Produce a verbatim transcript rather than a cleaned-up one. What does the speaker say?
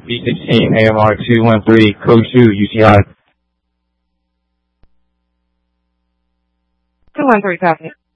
B sixteen A M R two one three, code two, U T I. two one three, copy.